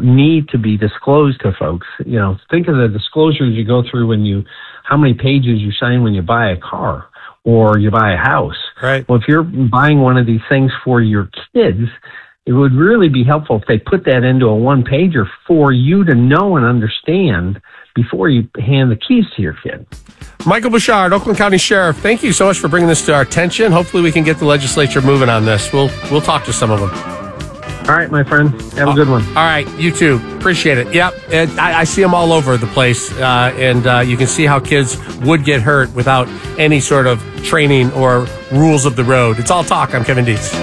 don't need to be disclosed to folks. Think of the disclosures you go through how many pages you sign when you buy a car or you buy a house. Right. Well, if you're buying one of these things for your kids, it would really be helpful if they put that into a one-pager for you to know and understand before you hand the keys to your kid. Michael Bouchard, Oakland County Sheriff, thank you so much for bringing this to our attention. Hopefully we can get the legislature moving on this. We'll talk to some of them. All right, my friend. Have a good one. All right, you too. Appreciate it. Yep, I see them all over the place, and you can see how kids would get hurt without any sort of training or rules of the road. It's all talk. I'm Kevin Dietz.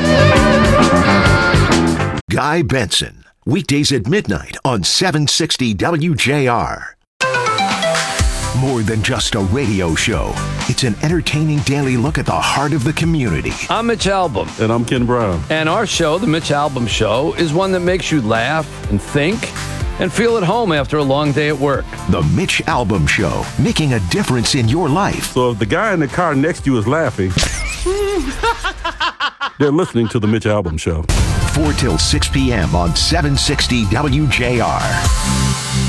Guy Benson, weekdays at midnight on 760 WJR. More than just a radio show, it's an entertaining daily look at the heart of the community. I'm Mitch Albom. And I'm Ken Brown. And our show, The Mitch Albom Show, is one that makes you laugh and think and feel at home after a long day at work. The Mitch Albom Show, making a difference in your life. So if the guy in the car next to you is laughing, they're listening to The Mitch Albom Show. 4 till 6 p.m. on 760 WJR.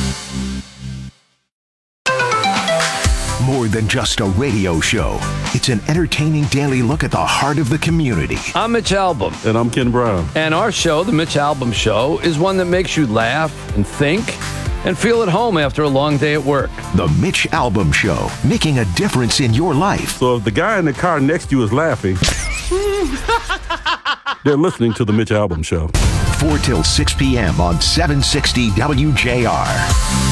More than just a radio show, it's an entertaining daily look at the heart of the community. I'm Mitch Albom. And I'm Ken Brown. And our show, The Mitch Albom Show, is one that makes you laugh and think and feel at home after a long day at work. The Mitch Albom Show, making a difference in your life. So if the guy in the car next to you is laughing, they're listening to The Mitch Albom Show. 4 till 6 p.m. on 760 WJR.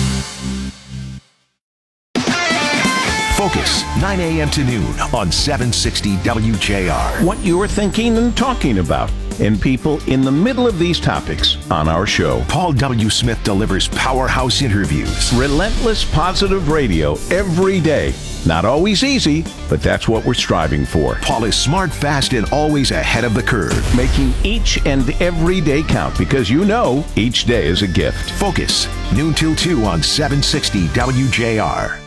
Focus, 9 a.m. to noon on 760 WJR. What you're thinking and talking about, and people in the middle of these topics on our show. Paul W. Smith delivers powerhouse interviews. Relentless positive radio every day. Not always easy, but that's what we're striving for. Paul is smart, fast, and always ahead of the curve. Making each and every day count because each day is a gift. Focus, noon till 2 on 760 WJR.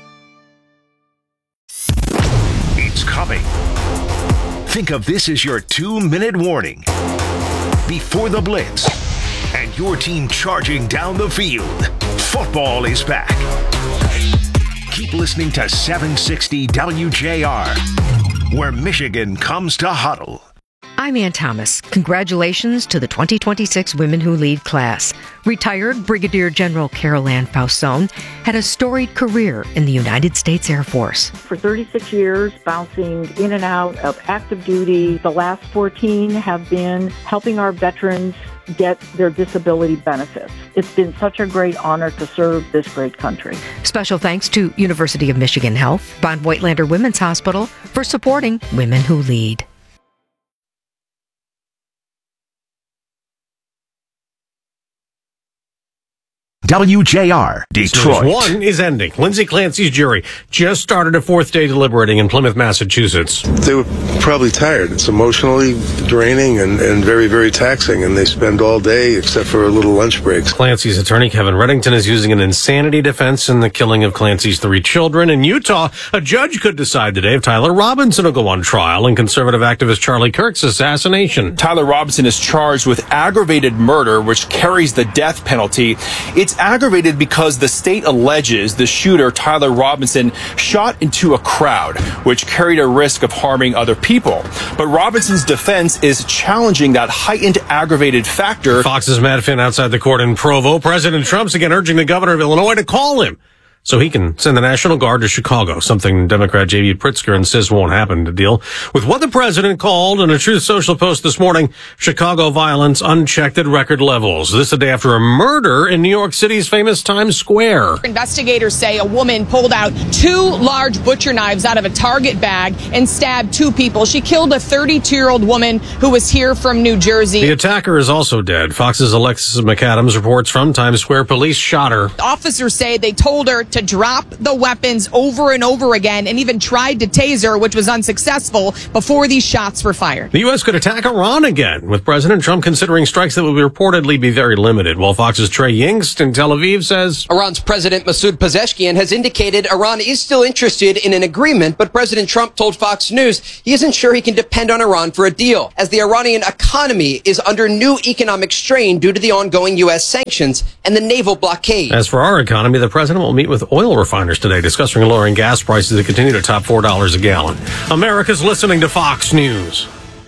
It's coming. Think of this as your 2-minute warning. Before the blitz, and your team charging down the field. Football is back. Keep listening to 760 WJR, where Michigan comes to huddle. I'm Ann Thomas. Congratulations to the 2026 Women Who Lead class. Retired Brigadier General Carol Ann Fausone had a storied career in the United States Air Force. For 36 years, bouncing in and out of active duty. The last 14 have been helping our veterans get their disability benefits. It's been such a great honor to serve this great country. Special thanks to University of Michigan Health, Von Voigtlander Women's Hospital for supporting Women Who Lead. WJR, Detroit. Series 1 is ending. Lindsay Clancy's jury just started a 4th day deliberating in Plymouth, Massachusetts. They were probably tired. It's emotionally draining and very, very taxing, and they spend all day except for little lunch breaks. Clancy's attorney, Kevin Reddington, is using an insanity defense in the killing of Clancy's 3 children. In Utah, a judge could decide today if Tyler Robinson will go on trial in conservative activist Charlie Kirk's assassination. Tyler Robinson is charged with aggravated murder, which carries the death penalty. It's aggravated because the state alleges the shooter, Tyler Robinson, shot into a crowd, which carried a risk of harming other people. But Robinson's defense is challenging that heightened aggravated factor. Fox's Matt Finn outside the court in Provo. President Trump's again urging the governor of Illinois to call him so he can send the National Guard to Chicago, something Democrat J.B. Pritzker insists won't happen, to deal with what the president called in a Truth Social post this morning, Chicago violence unchecked at record levels. This a day after a murder in New York City's famous Times Square. Investigators say a woman pulled out 2 large butcher knives out of a Target bag and stabbed 2 people. She killed a 32-year-old woman who was here from New Jersey. The attacker is also dead. Fox's Alexis McAdams reports from Times Square police shot her. Officers say they told her to drop the weapons over and over again and even tried to taser, which was unsuccessful, before these shots were fired. The U.S. could attack Iran again, with President Trump considering strikes that will reportedly be very limited, while Fox's Trey Yingst in Tel Aviv says Iran's President Masoud Pezeshkian has indicated Iran is still interested in an agreement, but President Trump told Fox News he isn't sure he can depend on Iran for a deal, as the Iranian economy is under new economic strain due to the ongoing U.S. sanctions and the naval blockade. As for our economy, the president will meet with oil refiners today, discussing lowering gas prices that continue to top $4 a gallon. America's listening to Fox News.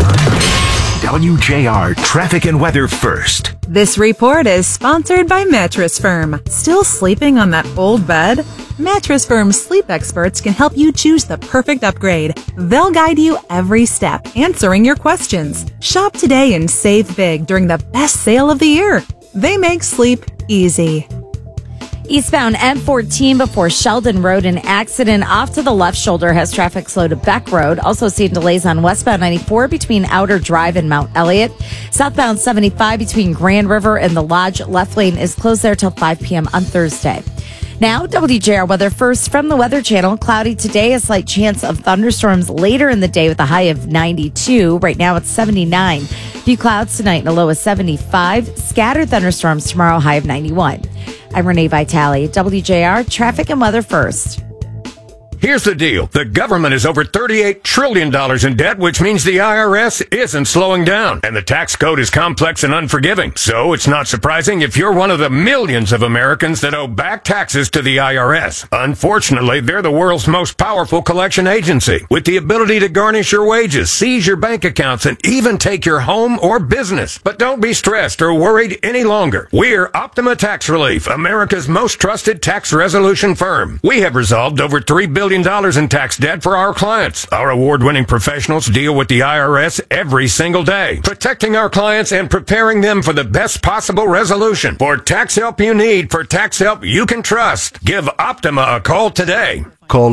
WJR Traffic and Weather First. This report is sponsored by Mattress Firm. Still sleeping on that old bed? Mattress Firm's sleep experts can help you choose the perfect upgrade. They'll guide you every step, answering your questions. Shop today and save big during the best sale of the year. They make sleep easy. Eastbound M14 before Sheldon Road, an accident off to the left shoulder has traffic slow to Beck Road. Also seeing delays on westbound 94 between Outer Drive and Mount Elliott. Southbound 75 between Grand River and the Lodge. Left lane is closed there till 5 p.m. on Thursday. Now, WJR weather first from the Weather Channel. Cloudy today, a slight chance of thunderstorms later in the day with a high of 92. Right now it's 79. Few clouds tonight and a low of 75. Scattered thunderstorms tomorrow, high of 91. I'm Renee Vitale, WJR Traffic and Weather First. Here's the deal. The government is over $38 trillion in debt, which means the IRS isn't slowing down. And the tax code is complex and unforgiving. So it's not surprising if you're one of the millions of Americans that owe back taxes to the IRS. Unfortunately, they're the world's most powerful collection agency, with the ability to garnish your wages, seize your bank accounts, and even take your home or business. But don't be stressed or worried any longer. We're Optima Tax Relief, America's most trusted tax resolution firm. We have resolved over $3 billion in tax debt for our clients. Our award-winning professionals deal with the IRS every single day, protecting our clients and preparing them for the best possible resolution. For tax help you need, for tax help you can trust, give Optima a call today. Call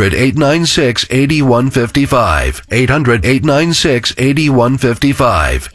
800-896-8155. 800-896-8155.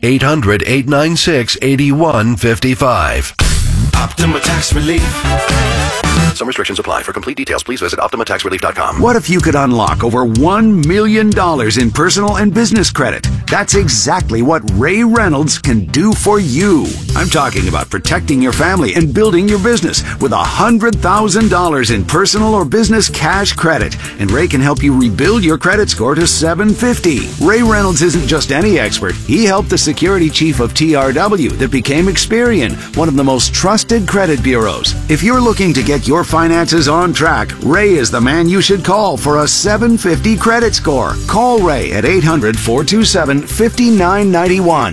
800-896-8155. Optima Tax Relief. Some restrictions apply. For complete details, please visit OptimaTaxRelief.com. What if you could unlock over $1 million in personal and business credit? That's exactly what Ray Reynolds can do for you. I'm talking about protecting your family and building your business with $100,000 in personal or business cash credit. And Ray can help you rebuild your credit score to 750. Ray Reynolds isn't just any expert. He helped the security chief of TRW that became Experian, one of the most trusted credit bureaus. If you're looking to get your finances on track, Ray is the man you should call for a 750 credit score. Call Ray at 800-427-5991.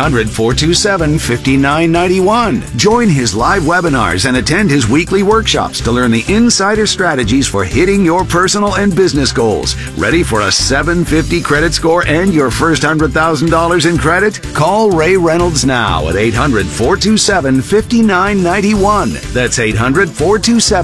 800-427-5991. Join his live webinars and attend his weekly workshops to learn the insider strategies for hitting your personal and business goals. Ready for a 750 credit score and your first $100,000 in credit? Call Ray Reynolds now at 800-427-5991. That's 800-427-5991.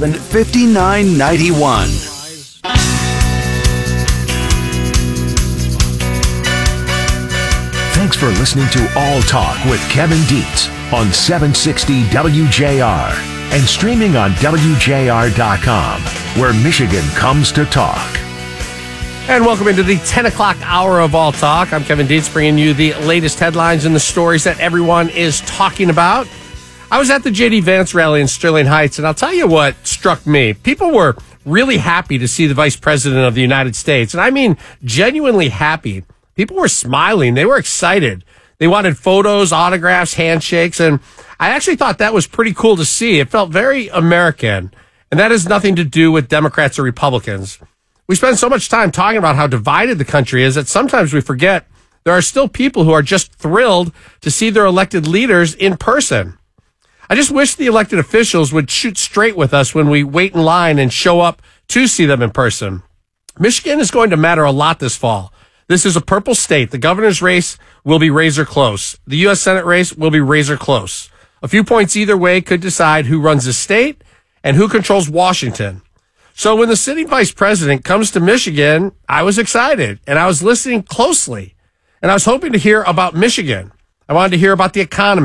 Thanks for listening to All Talk with Kevin Dietz on 760 WJR and streaming on WJR.com, where Michigan comes to talk. And welcome into the 10 o'clock hour of All Talk. I'm Kevin Dietz, bringing you the latest headlines and the stories that everyone is talking about. I was at the J.D. Vance rally in Sterling Heights, and I'll tell you what struck me. People were really happy to see the Vice President of the United States, and I mean genuinely happy. People were smiling. They were excited. They wanted photos, autographs, handshakes, and I actually thought that was pretty cool to see. It felt very American, and that has nothing to do with Democrats or Republicans. We spend so much time talking about how divided the country is that sometimes we forget there are still people who are just thrilled to see their elected leaders in person. I just wish the elected officials would shoot straight with us when we wait in line and show up to see them in person. Michigan is going to matter a lot this fall. This is a purple state. The governor's race will be razor close. The U.S. Senate race will be razor close. A few points either way could decide who runs the state and who controls Washington. So when the sitting vice president comes to Michigan, I was excited and I was listening closely and I was hoping to hear about Michigan. I wanted to hear about the economy,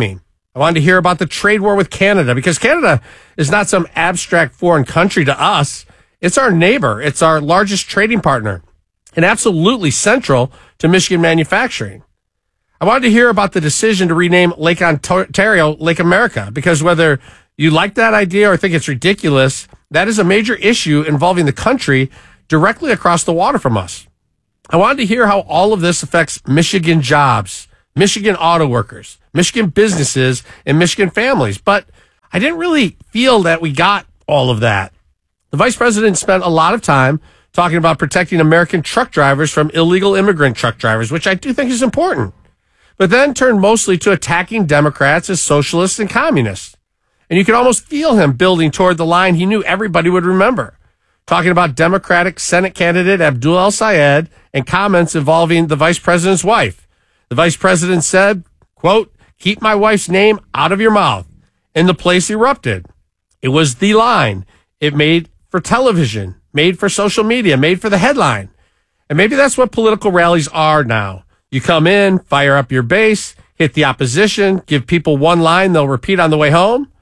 I wanted to hear about the trade war with Canada, because Canada is not some abstract foreign country to us. It's our neighbor. It's our largest trading partner and absolutely central to Michigan manufacturing. I wanted to hear about the decision to rename Lake Ontario Lake America, because whether you like that idea or think it's ridiculous, that is a major issue involving the country directly across the water from us. I wanted to hear how all of this affects Michigan jobs, Michigan auto workers, Michigan businesses, and Michigan families. But I didn't really feel that we got all of that. The vice president spent a lot of time talking about protecting American truck drivers from illegal immigrant truck drivers, which I do think is important, but then turned mostly to attacking Democrats as socialists and communists. And you could almost feel him building toward the line he knew everybody would remember, talking about Democratic Senate candidate Abdul El-Sayed and comments involving the vice president's wife. The vice president said, quote, "Keep my wife's name out of your mouth." And the place erupted. It was the line. It made for television, made for social media, made for the headline. And maybe that's what political rallies are now. You come in, fire up your base, hit the opposition, give people one line they'll repeat on the way home.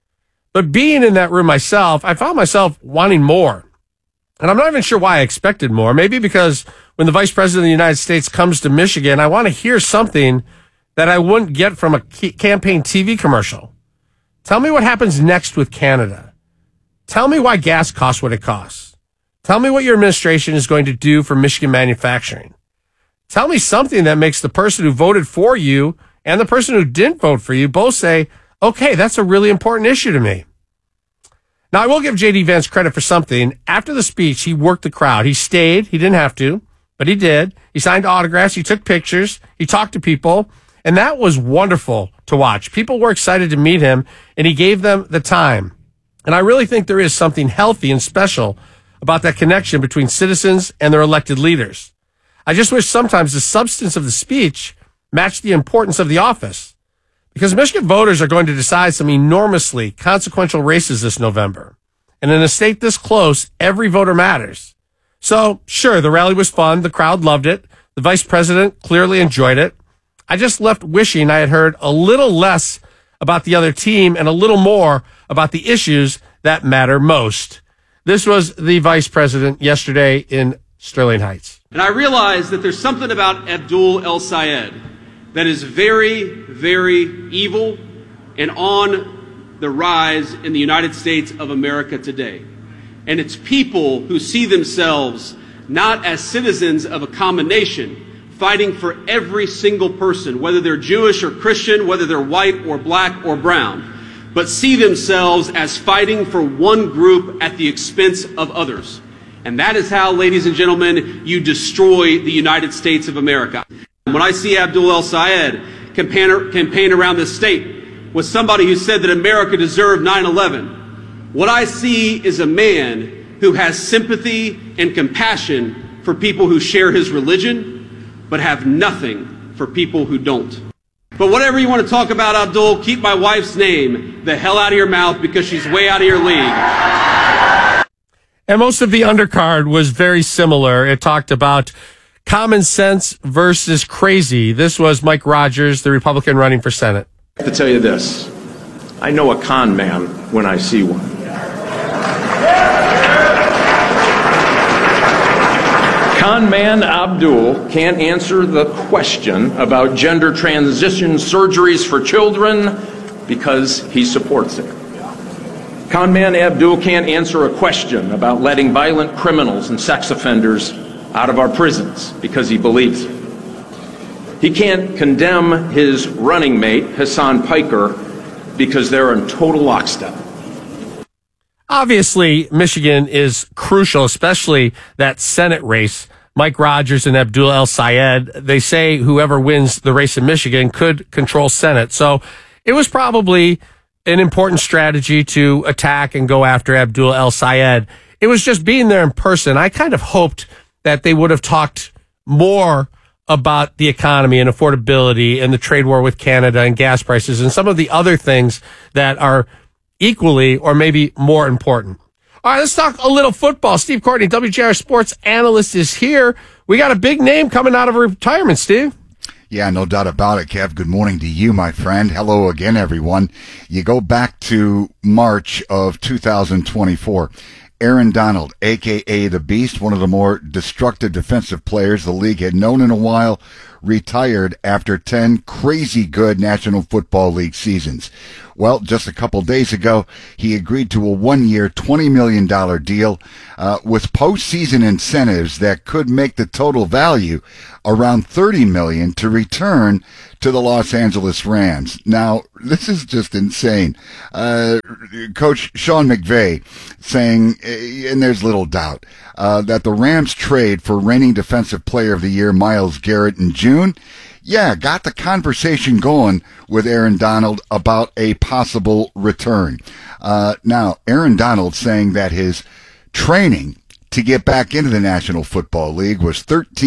But being in that room myself, I found myself wanting more. And I'm not even sure why I expected more. Maybe because when the vice president of the United States comes to Michigan, I want to hear something that I wouldn't get from a campaign TV commercial. Tell me what happens next with Canada. Tell me why gas costs what it costs. Tell me what your administration is going to do for Michigan manufacturing. Tell me something that makes the person who voted for you and the person who didn't vote for you both say, okay, that's a really important issue to me. Now, I will give J.D. Vance credit for something. After the speech, he worked the crowd. He stayed. He didn't have to, but he did. He signed autographs. He took pictures. He talked to people. And that was wonderful to watch. People were excited to meet him, and he gave them the time. And I really think there is something healthy and special about that connection between citizens and their elected leaders. I just wish sometimes the substance of the speech matched the importance of the office, because Michigan voters are going to decide some enormously consequential races this November. And in a state this close, every voter matters. So, sure, the rally was fun. The crowd loved it. The vice president clearly enjoyed it. I just left wishing I had heard a little less about the other team and a little more about the issues that matter most. This was the vice president yesterday in Sterling Heights. And I realize that there's something about Abdul El-Sayed that is very, very evil and on the rise in the United States of America today. And it's people who see themselves not as citizens of a common nation, fighting for every single person, whether they're Jewish or Christian, whether they're white or black or brown, but see themselves as fighting for one group at the expense of others. And that is how, ladies and gentlemen, you destroy the United States of America. When I see Abdul El-Sayed campaign around this state with somebody who said that America deserved 9/11, what I see is a man who has sympathy and compassion for people who share his religion, but have nothing for people who don't. But whatever you want to talk about, Abdul, keep my wife's name the hell out of your mouth, because she's way out of your league. And most of the undercard was very similar. It talked about common sense versus crazy. This was Mike Rogers, the Republican running for Senate. I have to tell you this. I know a con man when I see one. Con man Abdul can't answer the question about gender transition surgeries for children because he supports it. Con man Abdul can't answer a question about letting violent criminals and sex offenders out of our prisons because he believes it. He can't condemn his running mate, Hassan Piker, because they're in total lockstep. Obviously, Michigan is crucial, especially that Senate race. Mike Rogers and Abdul El-Sayed, they say whoever wins the race in Michigan could control Senate. So it was probably an important strategy to attack and go after Abdul El-Sayed. It was just being there in person. I kind of hoped that they would have talked more about the economy and affordability and the trade war with Canada and gas prices and some of the other things that are equally or maybe more important. All right, let's talk a little football. Steve Courtney, WJR sports analyst, is here. We got a big name coming out of retirement, Steve. Yeah, no doubt about it, Kev. Good morning to you, my friend. Hello again, everyone. You go back to March of 2024. Aaron Donald, a.k.a. the Beast, one of the more destructive defensive players the league had known in a while, retired after 10 crazy good National Football League seasons. Well, just a couple days ago, he agreed to a one-year, $20 million deal with postseason incentives that could make the total value around $30 million to return to the Los Angeles Rams. Now, this is just insane. Coach Sean McVay saying, and there's little doubt, that the Rams trade for reigning Defensive Player of the Year Myles Garrett in June, got the conversation going with Aaron Donald about a possible return. Now, Aaron Donald saying that his training to get back into the National Football League was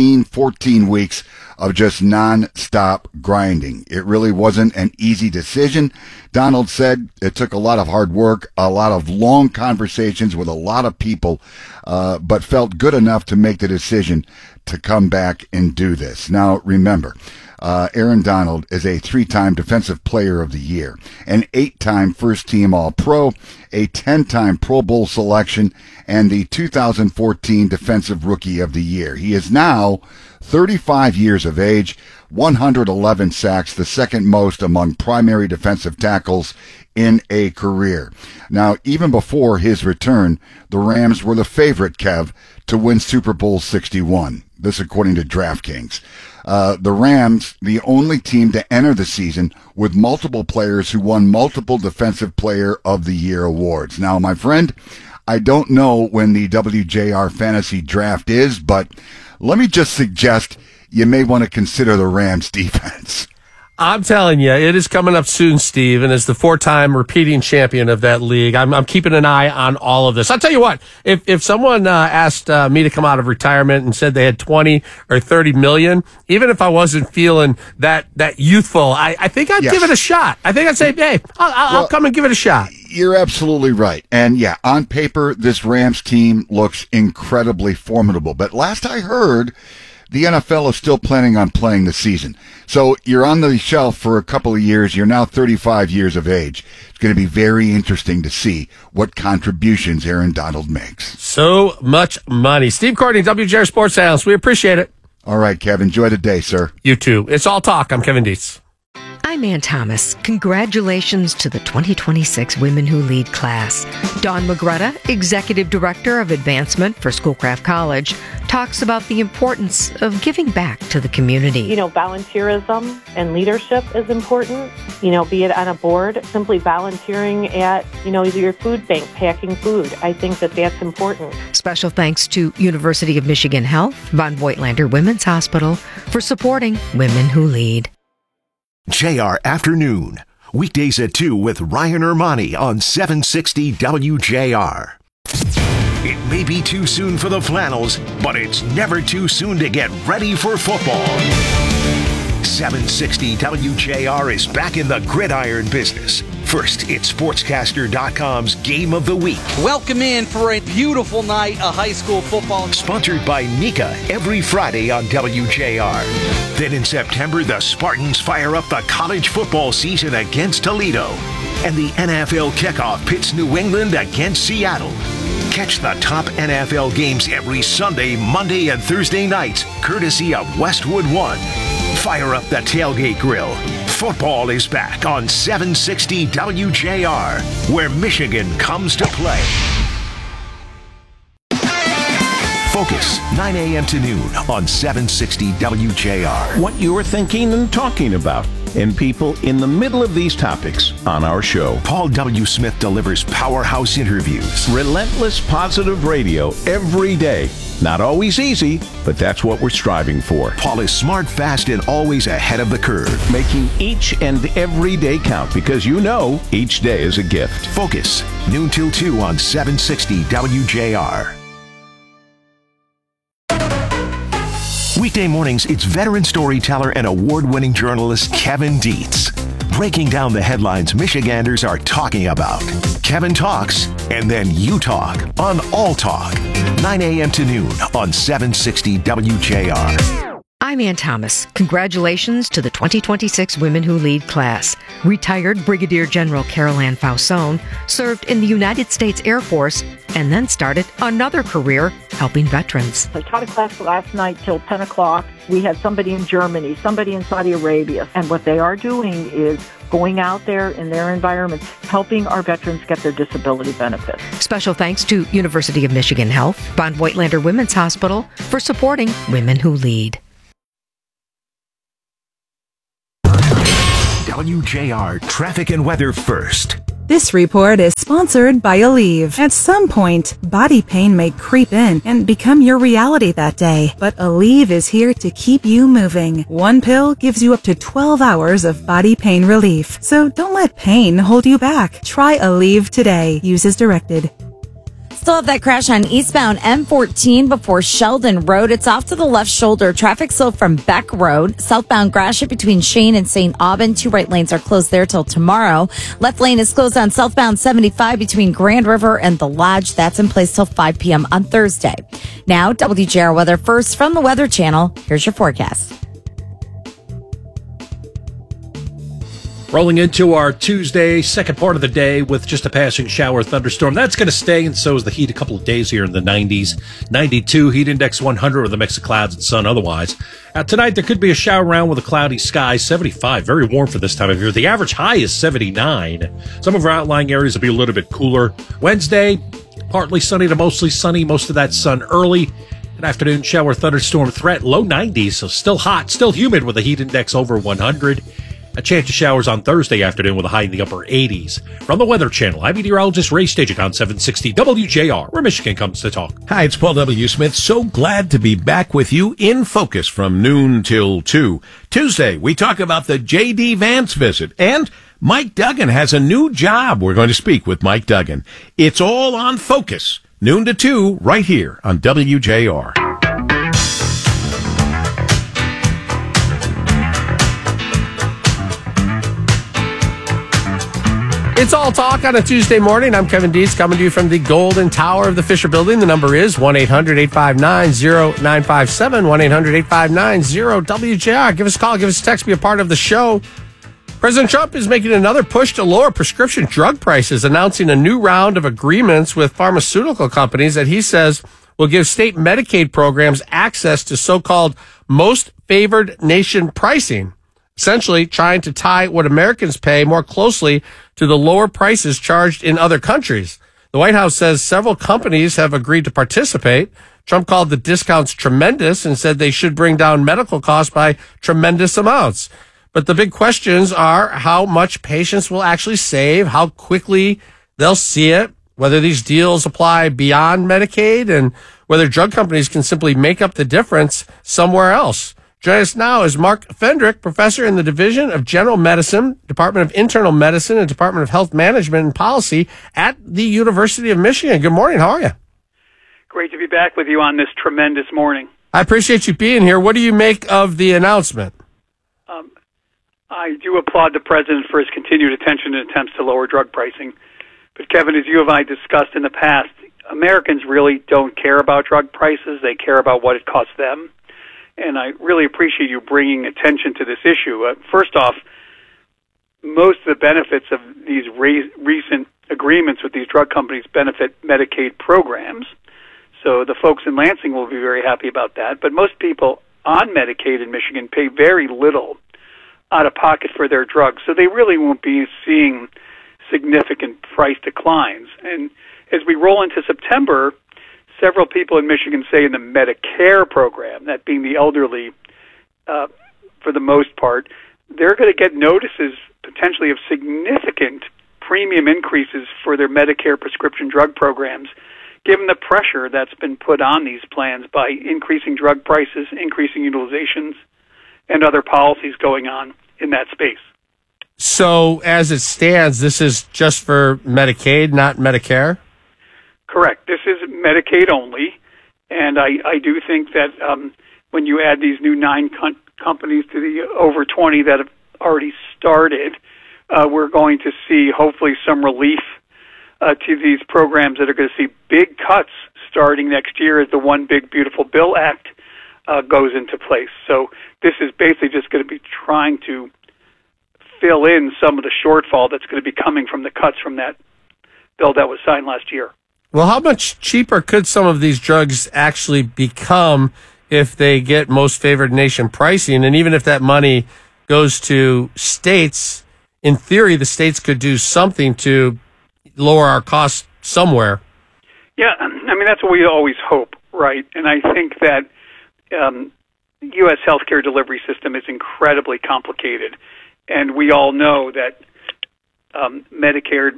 14 weeks of just non-stop grinding. It really wasn't an easy decision. Donald said it took a lot of hard work, a lot of long conversations with a lot of people, but felt good enough to make the decision to come back and do this. Now, remember, Aaron Donald is a 3-time Defensive Player of the Year, an 8-time first-team All-Pro, a 10-time Pro Bowl selection, and the 2014 Defensive Rookie of the Year. He is now 35 years of age, 111 sacks, the second most among primary defensive tackles in a career. Now, even before his return, the Rams were the favorite, Kev, to win Super Bowl 61. This according to DraftKings. The Rams, the only team to enter the season with multiple players who won multiple Defensive Player of the Year awards. Now, my friend, I don't know when the WJR Fantasy Draft is, but let me just suggest you may want to consider the Rams defense. I'm telling you, it is coming up soon, Steve, and as the 4-time repeating champion of that league, I'm keeping an eye on all of this. I'll tell you what, if someone asked me to come out of retirement and said they had 20 or 30 million, even if I wasn't feeling that youthful, I think I'd give it a shot. I think I'd say, hey, I'll come and give it a shot. You're absolutely right. And on paper, this Rams team looks incredibly formidable. But last I heard, the NFL is still planning on playing the season. So you're on the shelf for a couple of years. You're now 35 years of age. It's going to be very interesting to see what contributions Aaron Donald makes. So much money. Steve Courtney, WJR Sports Analyst. We appreciate it. All right, Kev. Enjoy the day, sir. You too. It's All Talk. I'm Kevin Dietz. I'm Ann Thomas. Congratulations to the 2026 Women Who Lead class. Dawn Magretta, Executive Director of Advancement for Schoolcraft College, talks about the importance of giving back to the community. Volunteerism and leadership is important. Be it on a board, simply volunteering at, either your food bank, packing food. I think that's important. Special thanks to University of Michigan Health, Von Voigtlander Women's Hospital for supporting Women Who Lead. JR Afternoon, weekdays at 2 with Ryan Ermani on 760 WJR. It may be too soon for the flannels, but it's never too soon to get ready for football. 760 WJR is back in the gridiron business. First, it's Sportscaster.com's Game of the Week. Welcome in for a beautiful night of high school football. Sponsored by Nika every Friday on WJR. Then in September, the Spartans fire up the college football season against Toledo. And the NFL kickoff pits New England against Seattle. Catch the top NFL games every Sunday, Monday, and Thursday nights, courtesy of Westwood One. Fire up the tailgate grill. Football is back on 760 WJR, where Michigan comes to play. Focus, 9 a.m. to noon on 760 WJR. What you're thinking and talking about, and people in the middle of these topics on our show. Paul W. Smith delivers powerhouse interviews. Relentless positive radio every day. Not always easy, but that's what we're striving for. Paul is smart, fast, and always ahead of the curve. Making each and every day count because each day is a gift. Focus, noon till 2 on 760 WJR. Weekday mornings, it's veteran storyteller and award-winning journalist Kevin Dietz, breaking down the headlines Michiganders are talking about. Kevin talks, and then you talk on All Talk, 9 a.m. to noon on 760 WJR. I'm Ann Thomas. Congratulations to the 2026 Women Who Lead class. Retired Brigadier General Carol Ann Fausone served in the United States Air Force and then started another career helping veterans. I taught a class last night till 10 o'clock. We had somebody in Germany, somebody in Saudi Arabia, and what they are doing is going out there in their environments, helping our veterans get their disability benefits. Special thanks to University of Michigan Health, Von Voigtlander Women's Hospital for supporting Women Who Lead. WJR Traffic and Weather First. This report is sponsored by Aleve. At some point, body pain may creep in and become your reality that day. But Aleve is here to keep you moving. One pill gives you up to 12 hours of body pain relief. So don't let pain hold you back. Try Aleve today. Use as directed. Still have that crash on eastbound M14 before Sheldon Road. It's off to the left shoulder. Traffic slow from Beck Road. Southbound Gratiot between Shane and St. Aubin. 2 right lanes are closed there till tomorrow. Left lane is closed on southbound 75 between Grand River and The Lodge. That's in place till 5 p.m. on Thursday. Now, WJR Weather First from the Weather Channel. Here's your forecast. Rolling into our Tuesday, second part of the day with just a passing shower thunderstorm. That's going to stay, and so is the heat. A couple of days here in the 90s. 92, heat index 100 with a mix of clouds and sun otherwise. Tonight, there could be a shower around with a cloudy sky. 75, very warm for this time of year. The average high is 79. Some of our outlying areas will be a little bit cooler. Wednesday, partly sunny to mostly sunny. Most of that sun early. An afternoon shower thunderstorm threat, low 90s, so still hot, still humid with a heat index over 100. A chance of showers on Thursday afternoon with a high in the upper 80s. From the Weather Channel, I'm meteorologist Ray Stagik on 760 WJR, where Michigan comes to talk. Hi, it's Paul W. Smith. So glad to be back with you in focus from noon till 2. Tuesday, we talk about the J.D. Vance visit, and Mike Duggan has a new job. We're going to speak with Mike Duggan. It's all on focus. Noon to 2, right here on WJR. It's All Talk on a Tuesday morning. I'm Kevin Dietz coming to you from the Golden Tower of the Fisher Building. The number is 1-800-859-0957, 1-800-859-0WJR. Give us a call, give us a text, be a part of the show. President Trump is making another push to lower prescription drug prices, announcing a new round of agreements with pharmaceutical companies that he says will give state Medicaid programs access to so-called most favored nation pricing, essentially trying to tie what Americans pay more closely to the lower prices charged in other countries. The White House says several companies have agreed to participate. Trump called the discounts tremendous and said they should bring down medical costs by tremendous amounts. But the big questions are how much patients will actually save, how quickly they'll see it, whether these deals apply beyond Medicaid, and whether drug companies can simply make up the difference somewhere else. Joining us now is Mark Fendrick, professor in the Division of General Medicine, Department of Internal Medicine, and Department of Health Management and Policy at the University of Michigan. Good morning. How are you? Great to be back with you on this tremendous morning. I appreciate you being here. What do you make of the announcement? I do applaud the president for his continued attention and attempts to lower drug pricing. But Kevin, as you and I discussed in the past, Americans really don't care about drug prices. They care about what it costs them. And I really appreciate you bringing attention to this issue. First off, most of the benefits of these recent agreements with these drug companies benefit Medicaid programs. So the folks in Lansing will be very happy about that. But most people on Medicaid in Michigan pay very little out of pocket for their drugs. So they really won't be seeing significant price declines. And as we roll into September, several people in Michigan say in the Medicare program, that being the elderly for the most part, they're going to get notices potentially of significant premium increases for their Medicare prescription drug programs, given the pressure that's been put on these plans by increasing drug prices, increasing utilizations, and other policies going on in that space. So as it stands, this is just for Medicaid, not Medicare? Correct. This is Medicaid only, and I do think that when you add these new 9 companies to the over 20 that have already started, we're going to see hopefully some relief to these programs that are going to see big cuts starting next year as the One Big Beautiful Bill Act goes into place. So this is basically just going to be trying to fill in some of the shortfall that's going to be coming from the cuts from that bill that was signed last year. Well, how much cheaper could some of these drugs actually become if they get most favored nation pricing? And even if that money goes to states, in theory, the states could do something to lower our costs somewhere. Yeah, I mean, that's what we always hope, right? And I think that U.S. healthcare delivery system is incredibly complicated. And we all know that Medicaid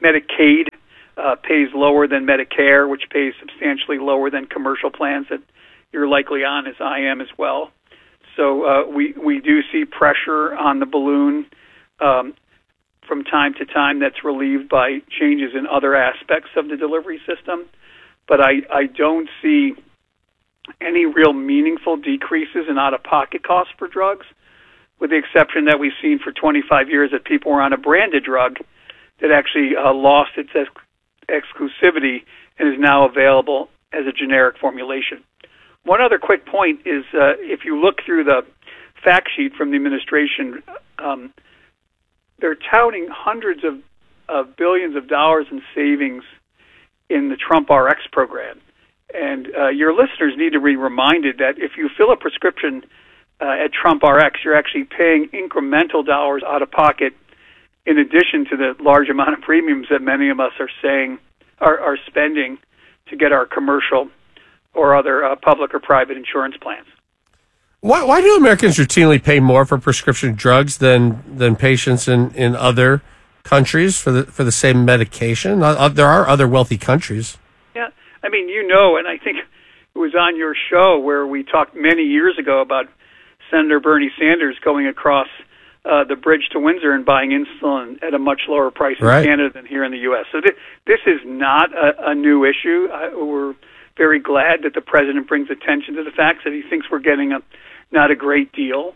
pays lower than Medicare, which pays substantially lower than commercial plans that you're likely on, as I am as well. So we do see pressure on the balloon from time to time that's relieved by changes in other aspects of the delivery system. But I don't see any real meaningful decreases in out-of-pocket costs for drugs, with the exception that we've seen for 25 years that people were on a branded drug that actually lost its exclusivity and is now available as a generic formulation. One other quick point is if you look through the fact sheet from the administration, they're touting hundreds of billions of dollars in savings in the Trump RX program. And your listeners need to be reminded that if you fill a prescription at Trump RX, you're actually paying incremental dollars out of pocket in addition to the large amount of premiums that many of us are spending to get our commercial or other public or private insurance plans. Why do Americans routinely pay more for prescription drugs than patients in other countries for the same medication? There are other wealthy countries. Yeah, I mean, and I think it was on your show where we talked many years ago about Senator Bernie Sanders going across the bridge to Windsor and buying insulin at a much lower price in Canada than here in the U.S. So this is not a new issue. We're very glad that the president brings attention to the fact that he thinks we're getting not a great deal.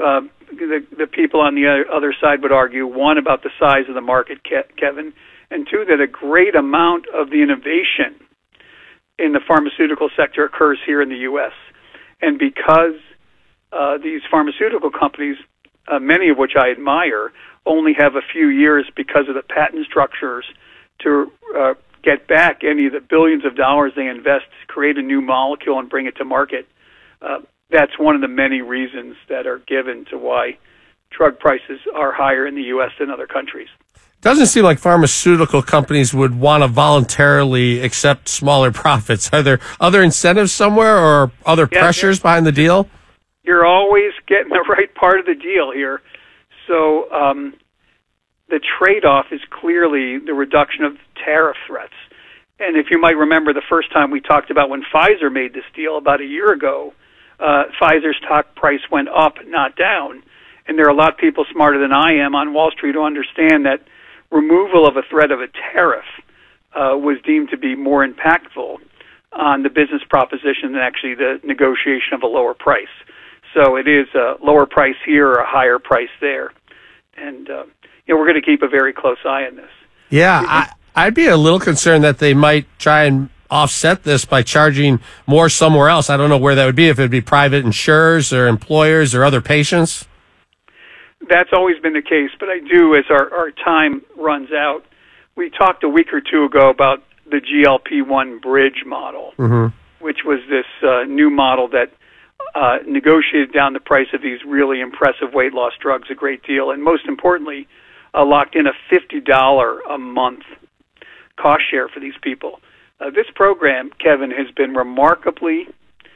The people on the other side would argue, one, about the size of the market, Kevin, and two, that a great amount of the innovation in the pharmaceutical sector occurs here in the U.S. And because these pharmaceutical companies, many of which I admire, only have a few years because of the patent structures to get back any of the billions of dollars they invest to create a new molecule and bring it to market. That's one of the many reasons that are given to why drug prices are higher in the U.S. than other countries. Doesn't seem like pharmaceutical companies would want to voluntarily accept smaller profits. Are there other incentives somewhere or other pressures behind the deal? You're always getting the right part of the deal here. So the trade-off is clearly the reduction of tariff threats. And if you might remember the first time we talked about when Pfizer made this deal about a year ago, Pfizer's stock price went up, not down. And there are a lot of people smarter than I am on Wall Street who understand that removal of a threat of a tariff was deemed to be more impactful on the business proposition than actually the negotiation of a lower price. So it is a lower price here or a higher price there. And we're going to keep a very close eye on this. Yeah, I'd be a little concerned that they might try and offset this by charging more somewhere else. I don't know where that would be, if it would be private insurers or employers or other patients. That's always been the case, but I do, as our time runs out, we talked a week or two ago about the GLP-1 bridge model, which was this new model that negotiated down the price of these really impressive weight loss drugs a great deal, and most importantly, locked in a $50 a month cost share for these people. This program, Kevin, has been remarkably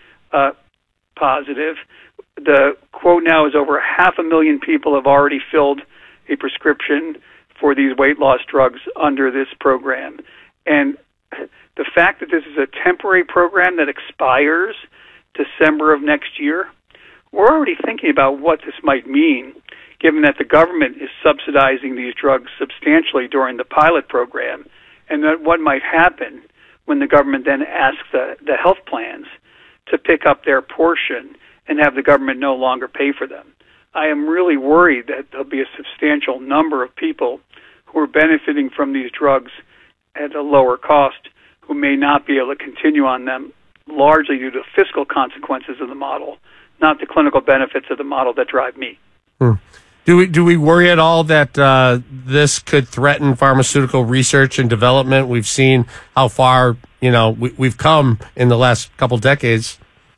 positive. The quote now is over 500,000 people have already filled a prescription for these weight loss drugs under this program. And the fact that this is a temporary program that expires December of next year, we're already thinking about what this might mean, given that the government is subsidizing these drugs substantially during the pilot program, and that what might happen when the government then asks the health plans to pick up their portion and have the government no longer pay for them. I am really worried that there'll be a substantial number of people who are benefiting from these drugs at a lower cost who may not be able to continue on them largely due to fiscal consequences of the model, not the clinical benefits of the model that drive me. Do we worry at all that this could threaten pharmaceutical research and development? We've seen how far we've come in the last couple decades.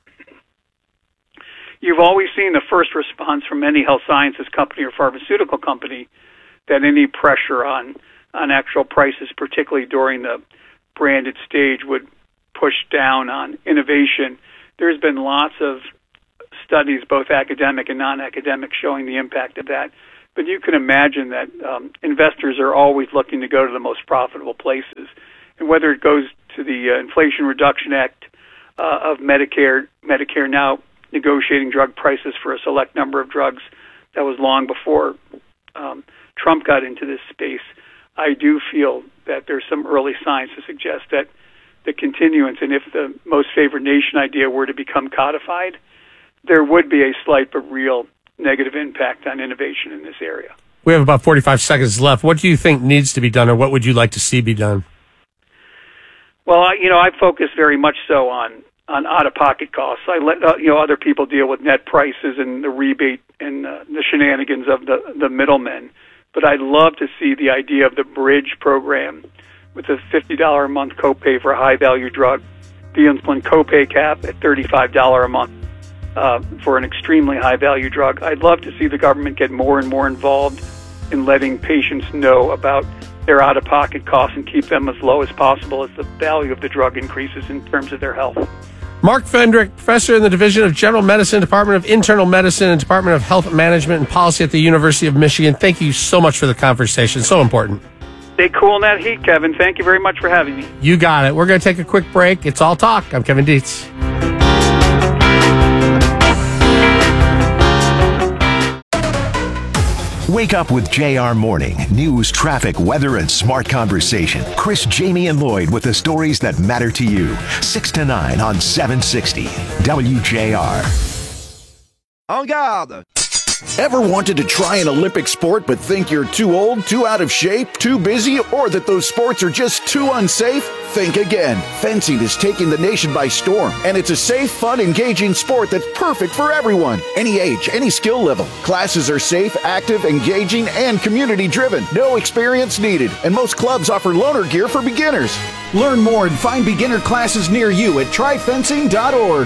You've always seen the first response from any health sciences company or pharmaceutical company that any pressure on actual prices, particularly during the branded stage, would push down on innovation. There's been lots of studies, both academic and non-academic, showing the impact of that. But you can imagine that investors are always looking to go to the most profitable places. And whether it goes to the Inflation Reduction Act of Medicare now negotiating drug prices for a select number of drugs, that was long before Trump got into this space. I do feel that there's some early signs to suggest that the continuance, and if the most favored nation idea were to become codified, there would be a slight but real negative impact on innovation in this area. We have about 45 seconds left. What do you think needs to be done, or what would you like to see be done? Well, I focus very much so on out-of-pocket costs. I let other people deal with net prices and the rebate and the shenanigans of the middlemen. But I'd love to see the idea of the bridge program with a $50 a month copay for a high-value drug, the insulin copay cap at $35 a month for an extremely high-value drug. I'd love to see the government get more and more involved in letting patients know about their out-of-pocket costs and keep them as low as possible as the value of the drug increases in terms of their health. Mark Fendrick, professor in the Division of General Medicine, Department of Internal Medicine, and Department of Health Management and Policy at the University of Michigan. Thank you so much for the conversation. So important. Stay cool in that heat, Kevin. Thank you very much for having me. You got it. We're going to take a quick break. It's All Talk. I'm Kevin Dietz. Wake up with JR Morning. News, traffic, weather, and smart conversation. Chris, Jamie, and Lloyd with the stories that matter to you. 6 to 9 on 760 WJR. En garde! Ever wanted to try an Olympic sport but think you're too old, too out of shape, too busy, or that those sports are just too unsafe? Think again. Fencing is taking the nation by storm, and it's a safe, fun, engaging sport that's perfect for everyone. Any age, any skill level. Classes are safe, active, engaging, and community-driven. No experience needed, and most clubs offer loaner gear for beginners. Learn more and find beginner classes near you at tryfencing.org.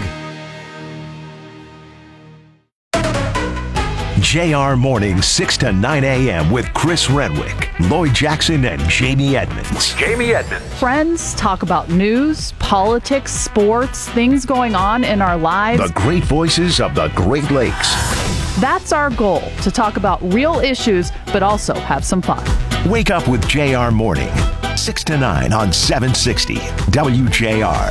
JR Morning, 6 to 9 a.m. with Chris Renwick, Lloyd Jackson, and Jamie Edmonds. Friends talk about news, politics, sports, things going on in our lives. The great voices of the Great Lakes. That's our goal, to talk about real issues, but also have some fun. Wake up with JR Morning, 6 to 9 on 760 WJR.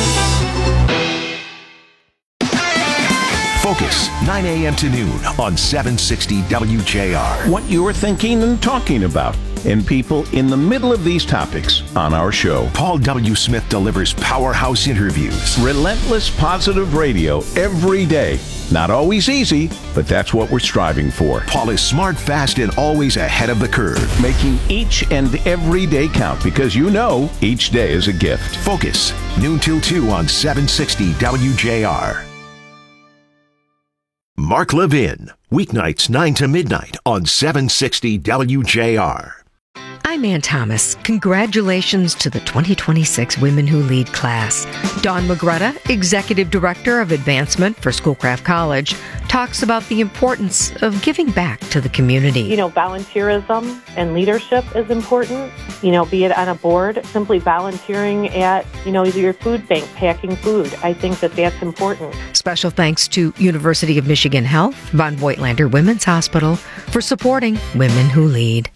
Focus, 9 a.m. to noon on 760 WJR. What you're thinking and talking about, and people in the middle of these topics on our show. Paul W. Smith delivers powerhouse interviews. Relentless positive radio every day. Not always easy, but that's what we're striving for. Paul is smart, fast, and always ahead of the curve. Making each and every day count, because each day is a gift. Focus, noon till 2 on 760 WJR. Mark Levin, weeknights 9 to midnight on 760 WJR. I'm Ann Thomas. Congratulations to the 2026 Women Who Lead class. Dawn Magretta, Executive Director of Advancement for Schoolcraft College, talks about the importance of giving back to the community. Volunteerism and leadership is important. Be it on a board, simply volunteering at, either your food bank, packing food. I think that that's important. Special thanks to University of Michigan Health, Von Voigtlander Women's Hospital for supporting Women Who Lead.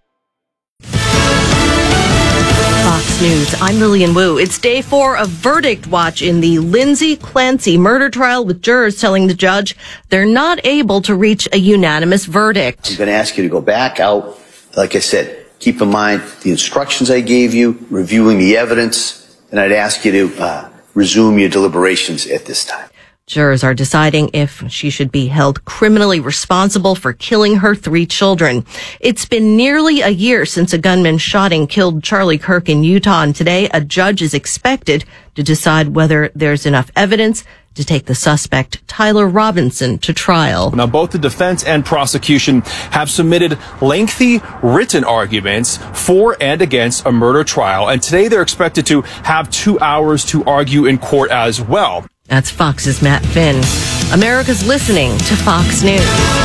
Fox News, I'm Lillian Wu. It's day 4 of verdict watch in the Lindsay Clancy murder trial, with jurors telling the judge they're not able to reach a unanimous verdict. I'm going to ask you to go back out. Like I said, keep in mind the instructions I gave you, reviewing the evidence, and I'd ask you to resume your deliberations at this time. Jurors are deciding if she should be held criminally responsible for killing her 3 children. It's been nearly a year since a gunman shot and killed Charlie Kirk in Utah, and today a judge is expected to decide whether there's enough evidence to take the suspect, Tyler Robinson, to trial. Now, both the defense and prosecution have submitted lengthy written arguments for and against a murder trial, and today they're expected to have 2 hours to argue in court as well. That's Fox's Matt Finn. America's listening to Fox News.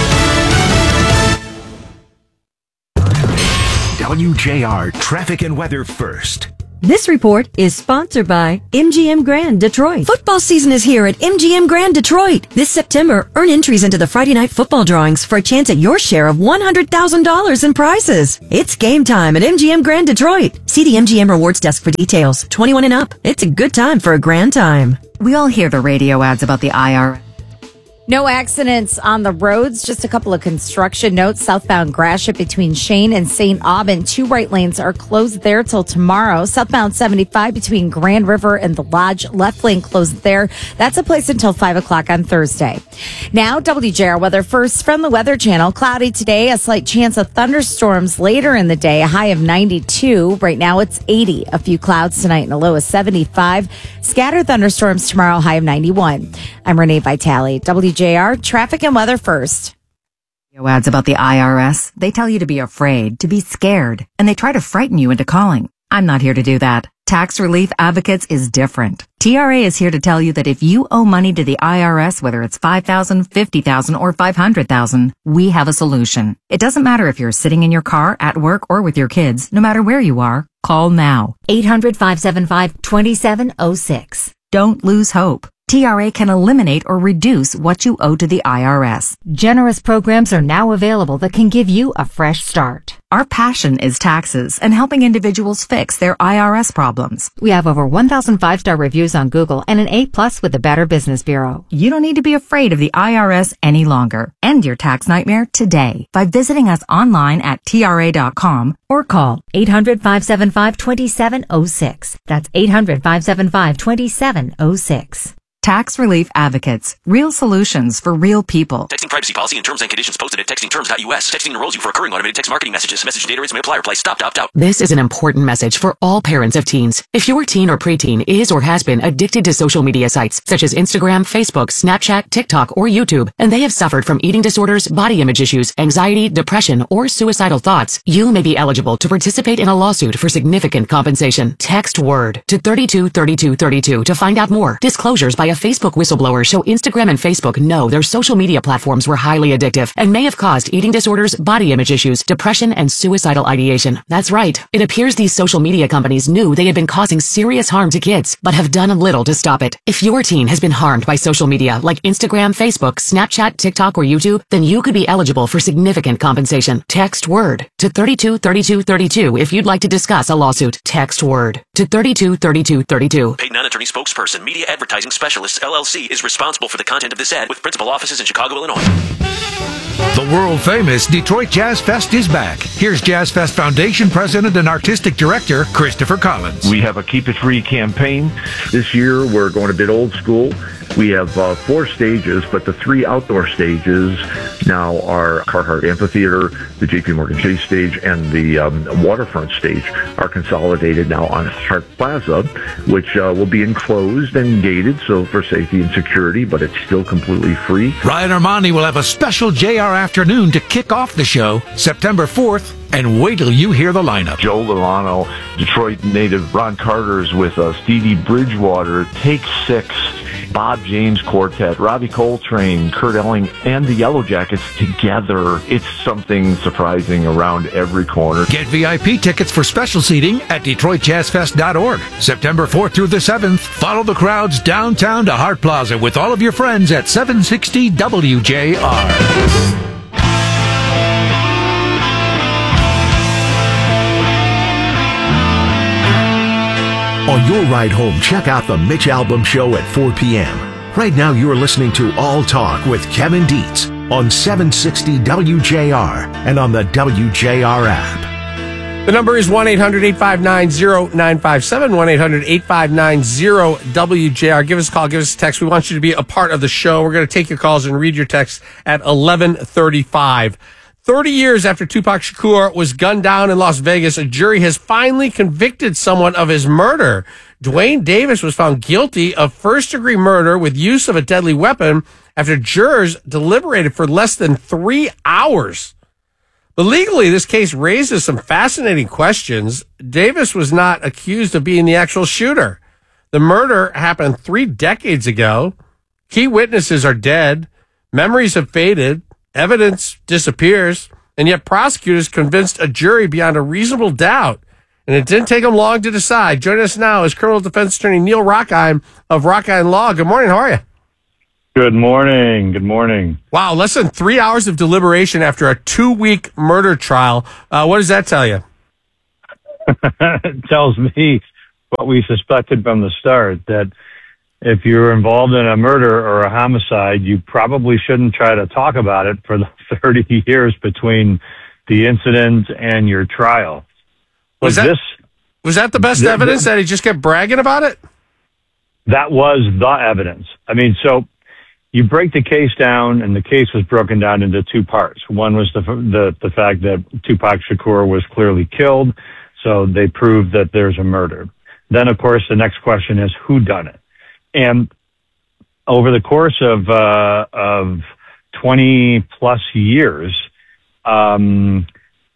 WJR Traffic and Weather First. This report is sponsored by MGM Grand Detroit. Football season is here at MGM Grand Detroit. This September, earn entries into the Friday night football drawings for a chance at your share of $100,000 in prizes. It's game time at MGM Grand Detroit. See the MGM Rewards desk for details. 21 and up. It's a good time for a grand time. We all hear the radio ads about the IRS. No accidents on the roads, just a couple of construction notes. Southbound Gratiot between Shane and St. Aubin. 2 right lanes are closed there till tomorrow. Southbound 75 between Grand River and the Lodge. Left lane closed there. That's a place until 5 o'clock on Thursday. Now, WJR weather first from the Weather Channel. Cloudy today, a slight chance of thunderstorms later in the day. A high of 92. Right now it's 80. A few clouds tonight and a low of 75. Scattered thunderstorms tomorrow, high of 91. I'm Renee Vitale. WJR Traffic and Weather First. Ads about the IRS. They tell you to be afraid, to be scared, and they try to frighten you into calling. I'm not here to do that. Tax Relief Advocates is different. TRA is here to tell you that if you owe money to the IRS, whether it's $5,000, $50,000, or $500,000, we have a solution. It doesn't matter if you're sitting in your car, at work, or with your kids. No matter where you are, call now. 800-575-2706. Don't lose hope. TRA can eliminate or reduce what you owe to the IRS. Generous programs are now available that can give you a fresh start. Our passion is taxes and helping individuals fix their IRS problems. We have over 1,000 5-star reviews on Google and an A+ with the Better Business Bureau. You don't need to be afraid of the IRS any longer. End your tax nightmare today by visiting us online at TRA.com or call 800-575-2706. That's 800-575-2706. Tax Relief Advocates. Real solutions for real people. Texting privacy policy and terms and conditions posted at textingterms.us. Texting enrolls you for recurring automated text marketing messages. Message data rates may apply. Reply stop to opt out. This is an important message for all parents of teens. If your teen or preteen is or has been addicted to social media sites such as Instagram, Facebook, Snapchat, TikTok, or YouTube, and they have suffered from eating disorders, body image issues, anxiety, depression, or suicidal thoughts, you may be eligible to participate in a lawsuit for significant compensation. Text WORD to 323232 to find out more. Disclosures by a Facebook whistleblower show Instagram and Facebook know their social media platforms were highly addictive and may have caused eating disorders, body image issues, depression, and suicidal ideation. That's right. It appears these social media companies knew they had been causing serious harm to kids, but have done little to stop it. If your teen has been harmed by social media like Instagram, Facebook, Snapchat, TikTok, or YouTube, then you could be eligible for significant compensation. Text WORD to 323232 if you'd like to discuss a lawsuit. Text WORD to 323232. Paid non-attorney spokesperson, Media Advertising Specialists, LLC is responsible for the content of this ad with principal offices in Chicago, Illinois. The world-famous Detroit Jazz Fest is back. Here's Jazz Fest Foundation President and Artistic Director, Christopher Collins. We have a Keep It Free campaign. This year, we're going a bit old school. We have 4 stages, but the 3 outdoor stages now are Carhartt Amphitheater, the JP Morgan Chase stage, and the waterfront stage are consolidated now on Hart Plaza, which will be enclosed and gated, so for safety and security, but it's still completely free. Ryan Armani will have a special JR afternoon to kick off the show September 4th, and wait till you hear the lineup. Joe Milano, Detroit native Ron Carter's with us, Dee Dee Bridgewater, Take 6, Bob James Quartet, Robbie Coltrane, Kurt Elling, and the Yellow Jackets together. It's something surprising around every corner. Get VIP tickets for special seating at DetroitJazzFest.org. September 4th through the 7th, follow the crowds downtown to Hart Plaza with all of your friends at 760 WJR. On your ride home, check out the Mitch Albom Show at 4 p.m. Right now, you're listening to All Talk with Kevin Dietz on 760 WJR and on the WJR app. The number is 1-800-859-0957, 1-800-859-0WJR. Give us a call, give us a text. We want you to be a part of the show. We're going to take your calls and read your texts at 11:35. 30 years after Tupac Shakur was gunned down in Las Vegas, a jury has finally convicted someone of his murder. Dwayne Davis was found guilty of first-degree murder with use of a deadly weapon after jurors deliberated for less than 3 hours. But legally, this case raises some fascinating questions. Davis was not accused of being the actual shooter. The murder happened 3 decades ago. Key witnesses are dead. Memories have faded. Evidence disappears. And yet prosecutors convinced a jury beyond a reasonable doubt. And it didn't take them long to decide. Joining us now is criminal defense attorney Neil Rockheim of Rockheim Law. Good morning. How are you? Good morning. Good morning. Wow, less than 3 hours of deliberation after a 2-week murder trial. What does that tell you? It tells me what we suspected from the start, that if you're involved in a murder or a homicide, you probably shouldn't try to talk about it for the 30 years between the incident and your trial. Was that the best evidence, that he just kept bragging about it? That was the evidence. I mean, so you break the case down, and the case was broken down into 2 parts. One was the fact that Tupac Shakur was clearly killed, so they proved that there's a murder. Then, of course, the next question is who done it. And over the course of 20 plus years, Dwayne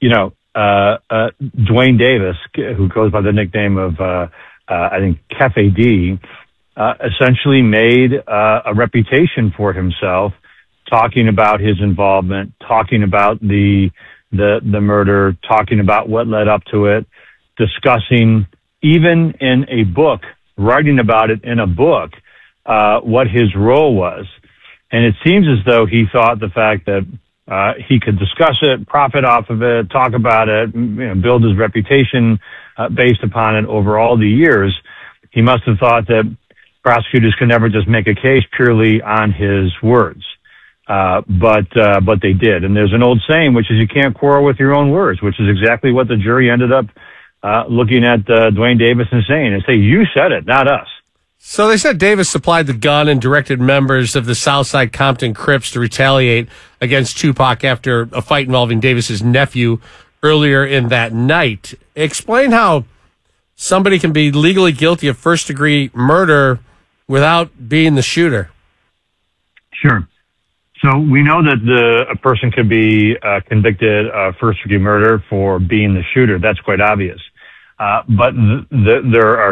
Davis, who goes by the nickname of I think Cafe D, essentially made a reputation for himself, talking about his involvement, talking about the murder, talking about what led up to it, discussing, even in a book, writing about it in a book, what his role was. And it seems as though he thought the fact that he could discuss it, profit off of it, talk about it, build his reputation based upon it over all the years. He must have thought that prosecutors can never just make a case purely on his words. But they did. And there's an old saying, which is you can't quarrel with your own words, which is exactly what the jury ended up looking at Dwayne Davis and saying. They say, you said it, not us. So they said Davis supplied the gun and directed members of the Southside Compton Crips to retaliate against Tupac after a fight involving Davis's nephew earlier in that night. Explain how somebody can be legally guilty of first-degree murder without being the shooter. Sure. So we know that a person could be convicted of first-degree murder for being the shooter. That's quite obvious. But there are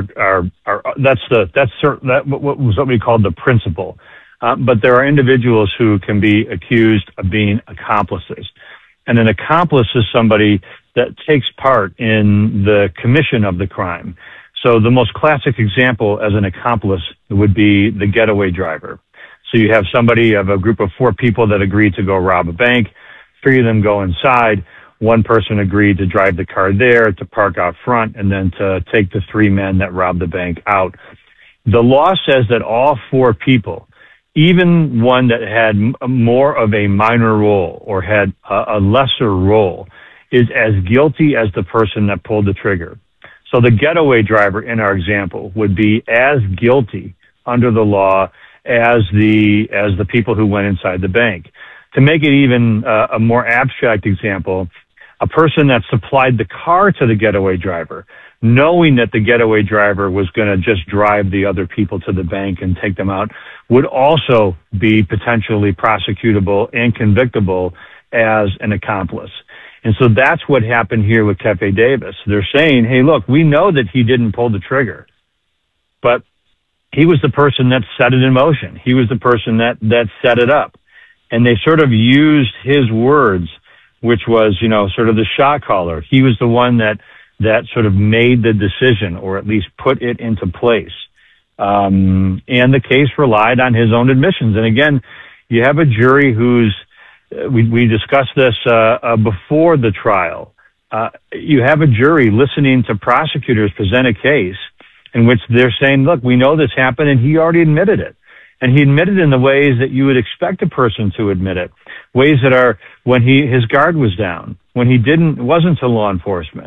what we call the principle. But there are individuals who can be accused of being accomplices. And an accomplice is somebody that takes part in the commission of the crime. So the most classic example as an accomplice would be the getaway driver. So you have somebody of a group of 4 people that agreed to go rob a bank. 3 of them go inside. One person agreed to drive the car there, to park out front, and then to take the 3 men that robbed the bank out. The law says that all 4 people, even one that had more of a minor role or had a lesser role, is as guilty as the person that pulled the trigger. So the getaway driver in our example would be as guilty under the law as the people who went inside the bank. To make it even a more abstract example, a person that supplied the car to the getaway driver, knowing that the getaway driver was going to just drive the other people to the bank and take them out, would also be potentially prosecutable and convictable as an accomplice. And so that's what happened here with Cafe Davis. They're saying, hey, look, we know that he didn't pull the trigger, but he was the person that set it in motion. He was the person that set it up. And they sort of used his words, which was, sort of the shot caller. He was the one that sort of made the decision, or at least put it into place. And the case relied on his own admissions. And again, you have a jury who's, we discussed this before the trial. You have a jury listening to prosecutors present a case in which they're saying, look, we know this happened, and he already admitted it. And he admitted in the ways that you would expect a person to admit it, ways that are when his guard was down, when he wasn't to law enforcement,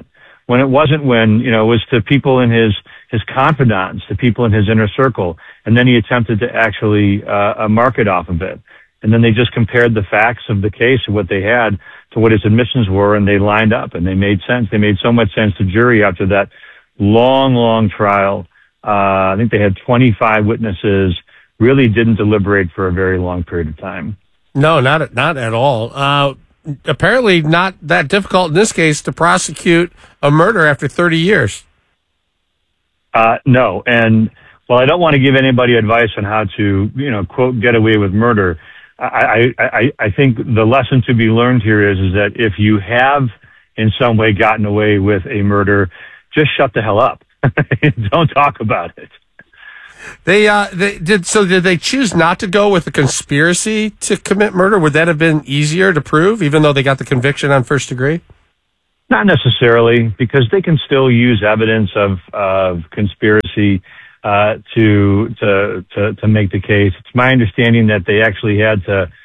when it wasn't when, it was to people in his confidants, to people in his inner circle. And then he attempted to actually market off of it. And then they just compared the facts of the case of what they had to what his admissions were, and they lined up, and they made sense. They made so much sense to jury after that long trial. I think they had 25 witnesses, really didn't deliberate for a very long period of time. No, not at all. Apparently not that difficult in this case to prosecute a murder after 30 years. No. And while I don't want to give anybody advice on how to, quote, get away with murder, I think the lesson to be learned here is that if you have in some way gotten away with a murder, just shut the hell up. Don't talk about it. Did they choose not to go with a conspiracy to commit murder? Would that have been easier to prove, even though they got the conviction on first degree? Not necessarily, because they can still use evidence of conspiracy to make the case. It's my understanding that they actually had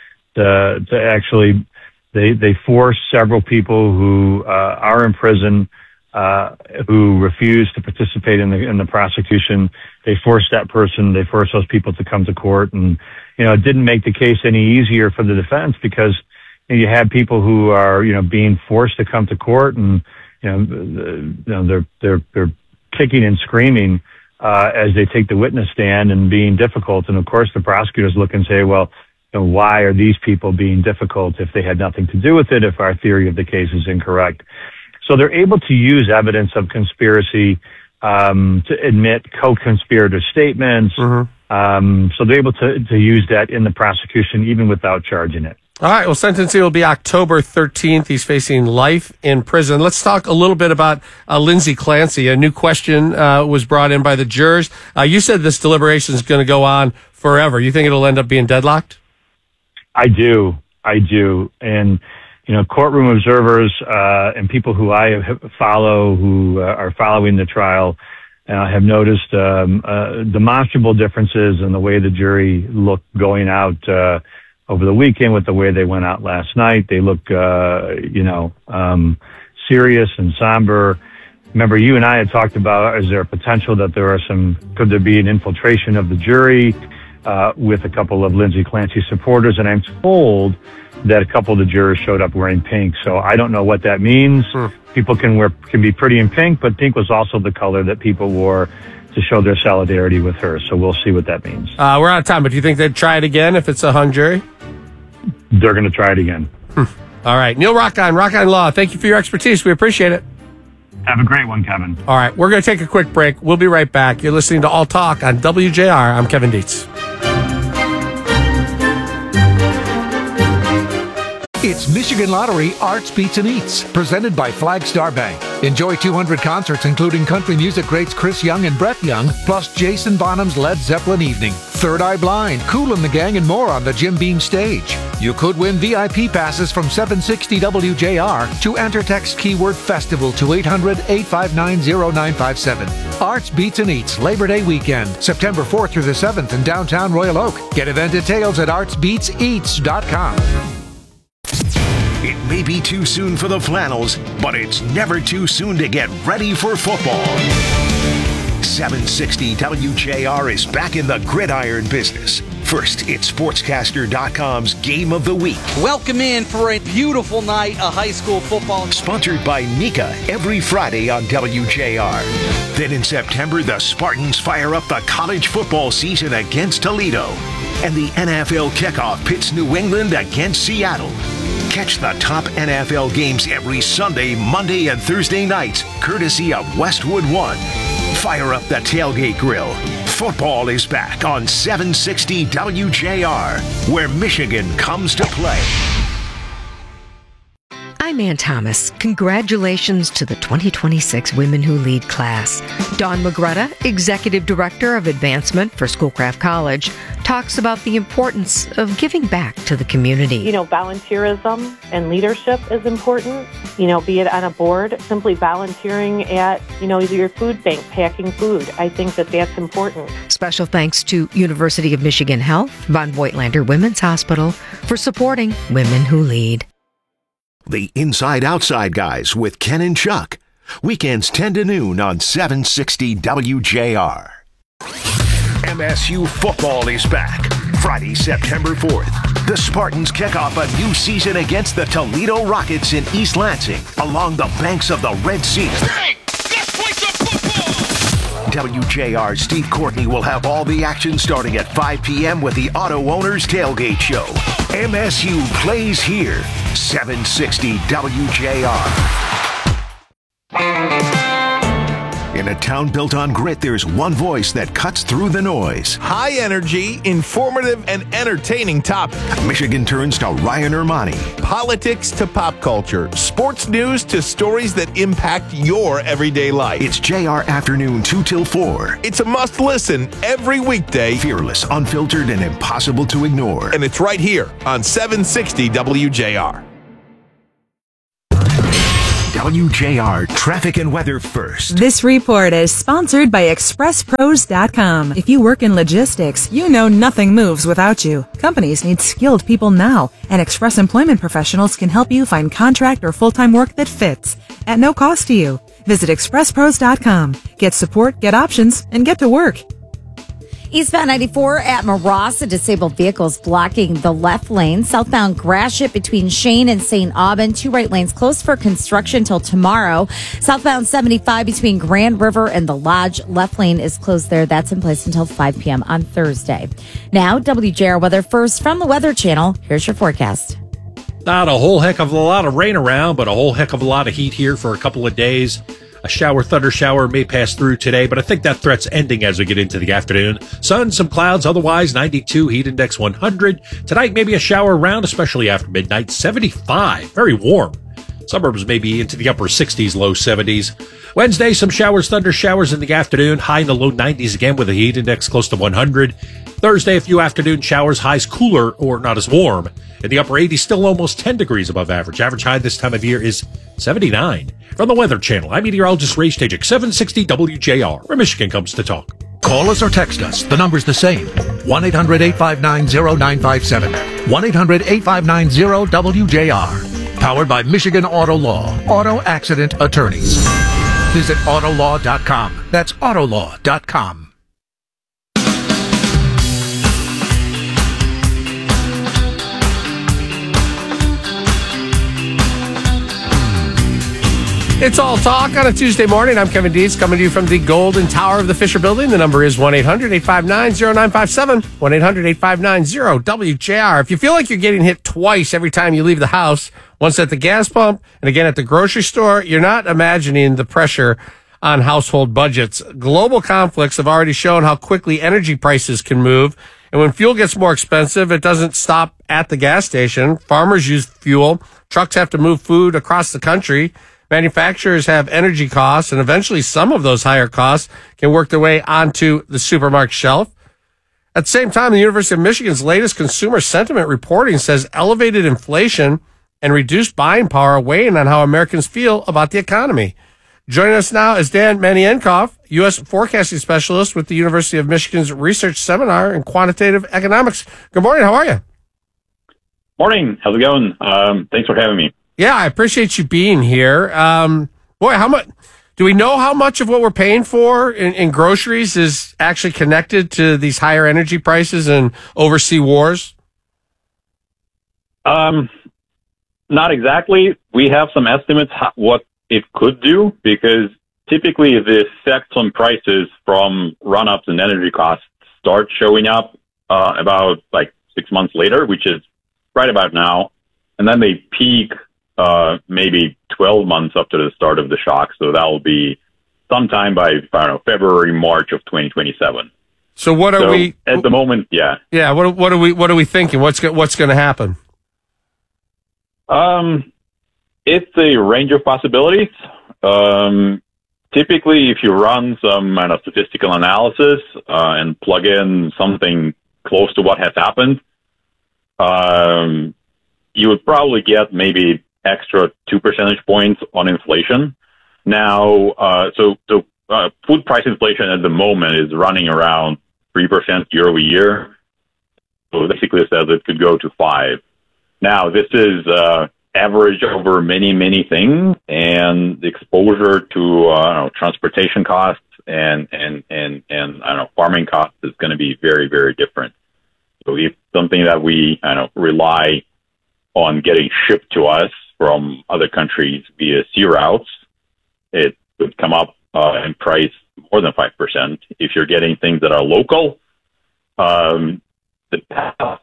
they forced several people who are in prison who refused to participate in the prosecution. They forced those people to come to court, and it didn't make the case any easier for the defense, because you had people who are being forced to come to court, and they're kicking and screaming as they take the witness stand and being difficult. And of course, the prosecutors look and say, well, why are these people being difficult if they had nothing to do with it, if our theory of the case is incorrect? So they're able to use evidence of conspiracy to admit co-conspirator statements. Mm-hmm. So they're able to use that in the prosecution even without charging it. All right. Well, sentencing will be October 13th. He's facing life in prison. Let's talk a little bit about Lindsay Clancy. A new question was brought in by the jurors. You said this deliberation is going to go on forever. You think it'll end up being deadlocked? I do. And, courtroom observers and people who I follow who are following the trial have noticed demonstrable differences in the way the jury looked going out over the weekend with the way they went out last night. They look, serious and somber. Remember, you and I had talked about, is there a potential that could there be an infiltration of the jury with a couple of Lindsay Clancy supporters? And I'm told that a couple of the jurors showed up wearing pink. So I don't know what that means. People can be pretty in pink, but pink was also the color that people wore to show their solidarity with her. So we'll see what that means. We're out of time, but do you think they'd try it again if it's a hung jury? They're going to try it again. All right. Neil Rock-On Law, thank you for your expertise. We appreciate it. Have a great one, Kevin. All right. We're going to take a quick break. We'll be right back. You're listening to All Talk on WJR. I'm Kevin Dietz. It's Michigan Lottery Arts Beats and Eats, presented by Flagstar Bank. Enjoy 200 concerts, including country music greats Chris Young and Brett Young, plus Jason Bonham's Led Zeppelin Evening, Third Eye Blind, Kool and the Gang, and more on the Jim Beam stage. You could win VIP passes from 760 WJR. To enter, text keyword festival to 800-859-0957. Arts Beats and Eats, Labor Day weekend, September 4th through the 7th in downtown Royal Oak. Get event details at artsbeatseats.com. It may be too soon for the flannels, but it's never too soon to get ready for football. 760 WJR is back in the gridiron business. First, it's Sportscaster.com's Game of the Week. Welcome in for a beautiful night of high school football. Sponsored by Nika every Friday on WJR. Then in September, the Spartans fire up the college football season against Toledo. And the NFL kickoff pits New England against Seattle. Catch the top NFL games every Sunday, Monday, and Thursday nights, courtesy of Westwood One. Fire up the tailgate grill. Football is back on 760 WJR, where Michigan comes to play. I'm Ann Thomas. Congratulations to the 2026 Women Who Lead class. Dawn Magretta, Executive Director of Advancement for Schoolcraft College, talks about the importance of giving back to the community. Volunteerism and leadership is important. Be it on a board, simply volunteering at, either your food bank, packing food. I think that that's important. Special thanks to University of Michigan Health, Von Voigtlander Women's Hospital for supporting Women Who Lead. The Inside Outside Guys with Ken and Chuck. Weekends 10 to noon on 760 WJR. MSU football is back. Friday, September 4th. The Spartans kick off a new season against the Toledo Rockets in East Lansing along the banks of the Red Sea. Hey, let's play some football! WJR's Steve Courtney will have all the action starting at 5 p.m. with the Auto Owners Tailgate Show. MSU plays here. 760 WJR. In a town built on grit, there's one voice that cuts through the noise. High energy, informative, and entertaining topics. Michigan turns to Ryan Ermani. Politics to pop culture. Sports news to stories that impact your everyday life. It's JR Afternoon 2 till 4. It's a must listen every weekday. Fearless, unfiltered, and impossible to ignore. And it's right here on 760 WJR. WJR Traffic and Weather First. This report is sponsored by ExpressPros.com. If you work in logistics, you know nothing moves without you. Companies need skilled people now, and Express Employment Professionals can help you find contract or full-time work that fits at no cost to you. Visit ExpressPros.com. Get support, get options, and get to work. Eastbound 94 at Maross, a disabled vehicle is blocking the left lane. Southbound Gratiot between Shane and St. Aubin, 2 right lanes closed for construction till tomorrow. Southbound 75 between Grand River and the Lodge, left lane is closed there. That's in place until 5 p.m. on Thursday. Now, WJR Weather First from the Weather Channel. Here's your forecast. Not a whole heck of a lot of rain around, but a whole heck of a lot of heat here for a couple of days. A thunder shower may pass through today, but I think that threat's ending as we get into the afternoon. Sun, some clouds, otherwise 92, heat index 100. Tonight, maybe a shower around, especially after midnight, 75, very warm. Suburbs may be into the upper 60s, low 70s. Wednesday, some thunder showers in the afternoon, high in the low 90s again with a heat index close to 100. Thursday, a few afternoon showers, highs cooler or not as warm. In the upper 80s, still almost 10 degrees above average. Average high this time of year is 79. From the Weather Channel, I'm meteorologist Ray Stajic, 760 WJR, where Michigan comes to talk. Call us or text us. The number's the same. 1-800-859-0957. 1-800-859-0WJR. Powered by Michigan Auto Law. Auto Accident Attorneys. Visit Autolaw.com. That's Autolaw.com. It's All Talk on a Tuesday morning. I'm Kevin Dietz, coming to you from the Golden Tower of the Fisher Building. The number is 1-800-859-0957, 1-800-859-0WJR. If you feel like you're getting hit twice every time you leave the house, once at the gas pump and again at the grocery store, you're not imagining the pressure on household budgets. Global conflicts have already shown how quickly energy prices can move. And when fuel gets more expensive, it doesn't stop at the gas station. Farmers use fuel. Trucks have to move food across the country. Manufacturers have energy costs, and eventually some of those higher costs can work their way onto the supermarket shelf. At the same time, the University of Michigan's latest consumer sentiment reporting says elevated inflation and reduced buying power are weighing on how Americans feel about the economy. Joining us now is Dan Manienkoff, U.S. forecasting specialist with the University of Michigan's Research Seminar in Quantitative Economics. Good morning. How are you? Morning. How's it going? Thanks for having me. Yeah, I appreciate you being here. How much do we know how much of what we're paying for in groceries is actually connected to these higher energy prices and overseas wars? Not exactly. We have some estimates what it could do, because typically the effects on prices from run-ups in energy costs start showing up about 6 months later, which is right about now, and then they peak maybe 12 months after the start of the shock. So that will be sometime by, February, March of 2027. So what are we at the moment? Yeah. Yeah. What are we thinking? What's going to happen? It's a range of possibilities. Typically, if you run some kind of statistical analysis, and plug in something close to what has happened, you would probably get maybe extra 2 percentage points on inflation. Now, food price inflation at the moment is running around 3% year over year. So basically it says it could go to 5. Now, this is average over many, many things, and the exposure to transportation costs and farming costs is going to be very, very different. So if something that we rely on getting shipped to us from other countries via sea routes, it would come up in price more than 5%. If you're getting things that are local, the path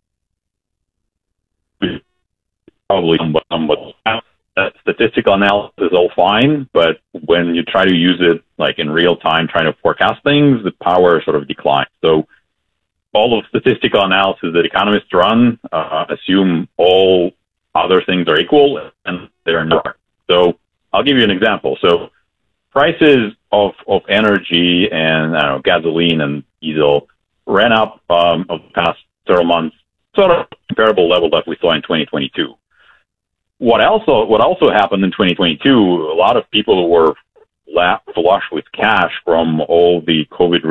is probably somewhat. Statistical analysis is all fine, but when you try to use it like in real time, trying to forecast things, the power sort of declines. So all of statistical analysis that economists run assume all other things are equal, and they're not. So I'll give you an example. So prices of energy and gasoline and diesel ran up over the past several months, sort of comparable level that we saw in 2022. What also happened in 2022, a lot of people who were flush with cash from all the COVID